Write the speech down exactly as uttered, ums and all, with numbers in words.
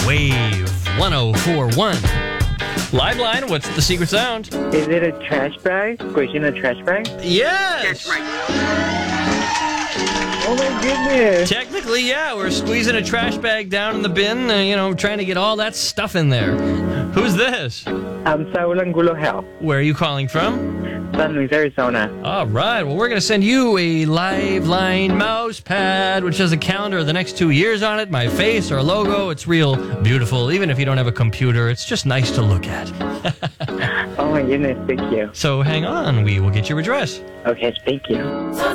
Wave one oh four point one. Live line, what's the secret sound? Is it a trash bag? Squishing a trash bag? Yes! That's right. Oh my goodness. Technically, yeah, we're squeezing a trash bag down in the bin, uh, you know, trying to get all that stuff in there. Who's this? I'm Saul Angulo Hell, Where are you calling from? San Luis, Arizona. All right, well, we're going to send you a Live Line mouse pad, which has a calendar of the next two years on it, my face, our logo. It's real beautiful. Even if you don't have a computer, it's just nice to look at. Oh my goodness, thank you. So hang on, we will get your address. Okay, thank you.